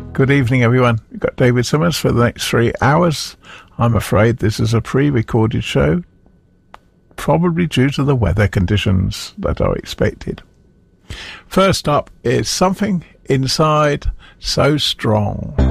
Good evening, everyone. We've got David Simmons for the next 3 hours. I'm afraid this is a pre-recorded show, probably due to the weather conditions that are expected. First up is Something Inside So Strong.